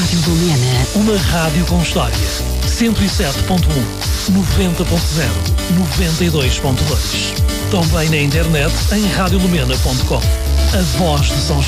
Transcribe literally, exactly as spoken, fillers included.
Rádio Lumena. Uma rádio com história. cento e sete ponto um, noventa ponto zero, noventa e dois ponto dois. Também na internet em rádio lumena ponto com. A voz de São